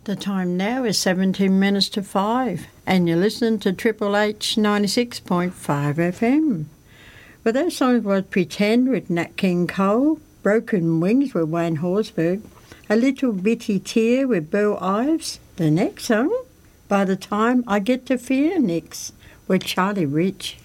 The time now is 17 minutes to 5, and you're listening to Triple H 96.5 FM. Well, that song was Pretend with Nat King Cole, Broken Wings with Wayne Horsburgh, A Little Bitty Tear with Bill Ives. The next song, By the Time I Get to Phoenix with Charlie Rich.